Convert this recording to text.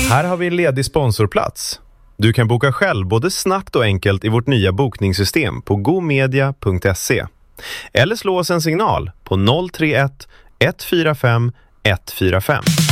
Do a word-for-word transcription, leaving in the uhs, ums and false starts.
Här har vi en ledig sponsorplats. Du kan boka själv både snabbt och enkelt i vårt nya bokningssystem på gomedia punkt se. Eller slå oss en signal på noll tre ett ett fyra fem ett fyra fem.